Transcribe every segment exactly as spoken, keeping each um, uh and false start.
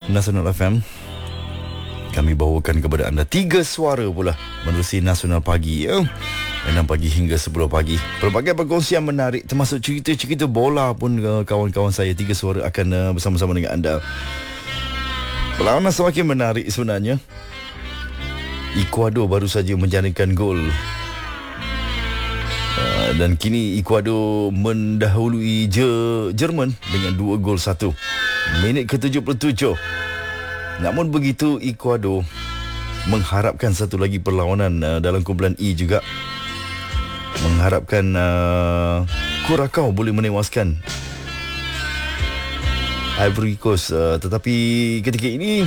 Nasional F M. Kami bawakan kepada anda tiga suara pula menerusi Nasional Pagi ya. enam pagi hingga sepuluh pagi. Pelbagai perkongsian menarik termasuk cerita-cerita bola pun uh, kawan-kawan saya tiga suara akan uh, bersama-sama dengan anda. Perlawanan semakin menarik sebenarnya. Ecuador baru saja menjaringkan gol. Uh, dan kini Ecuador mendahului Je- Jerman dengan dua gol satu. Minit ke tujuh puluh tujuh. Namun begitu, Ecuador mengharapkan satu lagi perlawanan uh, dalam kumpulan E juga. Mengharapkan uh, Curacao boleh menewaskan Ivory Coast. Uh, tetapi ketika ini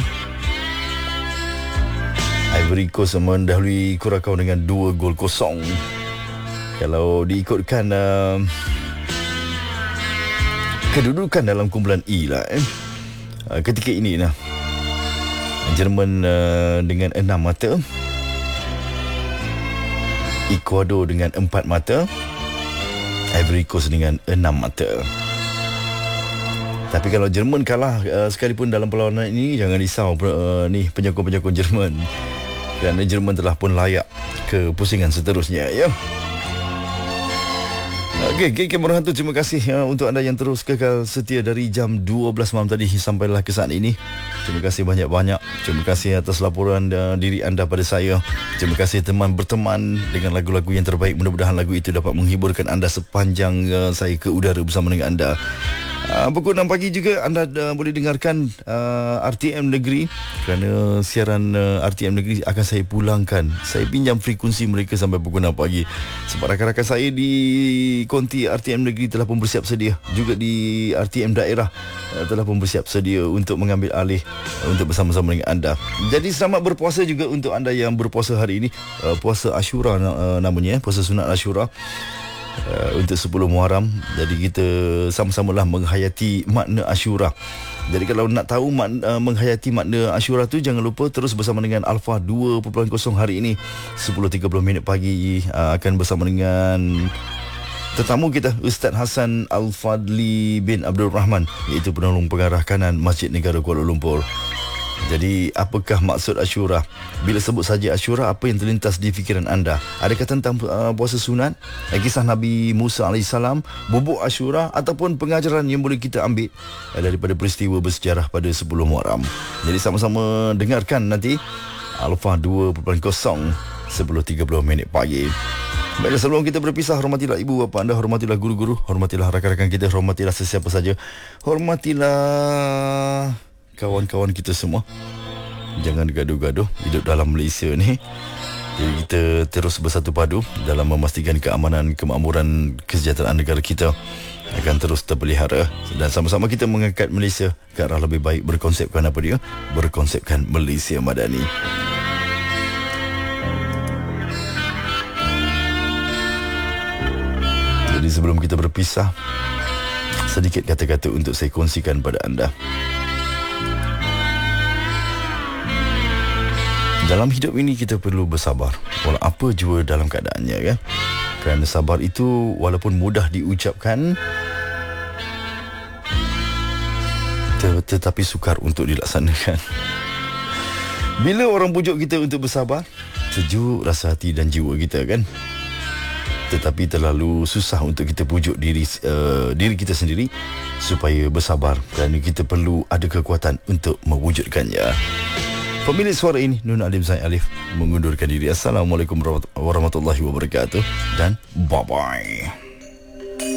Ivory Coast mendahului Curacao dengan dua gol kosong. Kalau diikutkan uh, kedudukan dalam kumpulan E lah eh. uh, ketika ini lah Jerman uh, dengan enam mata, Ecuador dengan empat mata, Ivory Coast dengan enam mata. Tapi kalau Jerman kalah uh, sekalipun dalam perlawanan ini, jangan risau uh, ni penyokong-penyokong Jerman, kerana Jerman telah pun layak ke pusingan seterusnya ya. Okey, okay, kamera hantu, terima kasih uh, untuk anda yang terus kekal setia dari jam dua belas malam tadi sampailah ke saat ini. Terima kasih banyak-banyak. Terima kasih atas laporan uh, diri anda pada saya. Terima kasih teman berteman dengan lagu-lagu yang terbaik. Mudah-mudahan lagu itu dapat menghiburkan anda sepanjang uh, saya ke udara bersama dengan anda. Uh, pukul enam pagi juga anda uh, boleh dengarkan uh, R T M Negeri, kerana siaran uh, R T M Negeri akan saya pulangkan. Saya pinjam frekuensi mereka sampai pukul enam pagi. Sebab rakan-rakan saya di konti R T M Negeri telah pun bersiap sedia, juga di R T M daerah uh, telah pun bersiap sedia untuk mengambil alih uh, untuk bersama-sama dengan anda. Jadi selamat berpuasa juga untuk anda yang berpuasa hari ini, uh, puasa Ashura uh, namanya, puasa sunat Ashura. Uh, untuk sepuluh Muharram. Jadi kita sama-samalah menghayati makna Ashura. Jadi kalau nak tahu makna, uh, menghayati makna Ashura tu, jangan lupa terus bersama dengan Alpha dua titik kosong hari ini sepuluh tiga puluh minit pagi uh, akan bersama dengan tetamu kita Ustaz Hassan Al-Fadli bin Abdul Rahman, iaitu penolong pengarah kanan Masjid Negara Kuala Lumpur. Jadi apakah maksud Ashura? Bila sebut saja Ashura, apa yang terlintas di fikiran anda? Adakah tentang uh, puasa sunat, kisah Nabi Musa alaihissalam, bubuk Ashura, ataupun pengajaran yang boleh kita ambil uh, daripada peristiwa bersejarah pada sepuluh Muharram? Jadi sama-sama dengarkan nanti Alpha dua titik kosong sepuluh tiga puluh minit pagi. Baiklah, sebelum kita berpisah, hormatilah ibu bapa anda, hormatilah guru-guru, hormatilah rakan-rakan kita, hormatilah sesiapa saja, hormatilah kawan-kawan kita semua. Jangan gaduh-gaduh hidup dalam Malaysia ni. Jadi kita terus bersatu padu dalam memastikan keamanan, kemakmuran, kesejahteraan negara kita akan terus terpelihara, dan sama-sama kita mengangkat Malaysia ke arah lebih baik, berkonsepkan apa dia? Berkonsepkan Malaysia Madani. Jadi sebelum kita berpisah, sedikit kata-kata untuk saya kongsikan pada anda. Dalam hidup ini kita perlu bersabar, walau apa jua dalam keadaannya ya. Kerana sabar itu walaupun mudah diucapkan, tetapi sukar untuk dilaksanakan. Bila orang pujuk kita untuk bersabar, sejuk rasa hati dan jiwa kita kan. Tetapi terlalu susah untuk kita pujuk diri uh, diri kita sendiri supaya bersabar, kerana kita perlu ada kekuatan untuk mewujudkannya. Pemilik suara ini Nun Alim Zain Alif mengundurkan diri. Assalamualaikum warahmatullahi wabarakatuh dan bye bye.